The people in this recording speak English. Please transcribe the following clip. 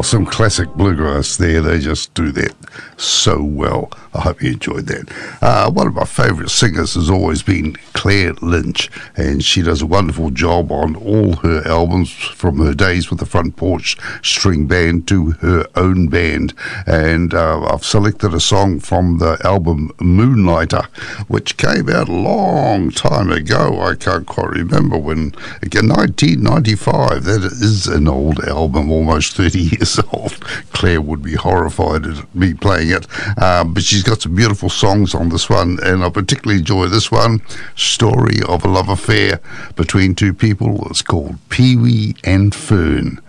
some classic bluegrass there. They just do that so well. I hope you enjoyed that. One of my favourite singers has always been Claire Lynch, and she does a wonderful job on all her albums, from her days with the Front Porch String Band to her own band. And I've selected a song from the album Moonlighter, which came out a long time ago. I can't quite remember when. Again, 1995. That is an old album, almost 30 years old. Claire would be horrified at me playing it, but she's got some beautiful songs on this one, and I particularly enjoy this one, Story of a Love Affair Between Two People. It's called Pee Wee and Fern.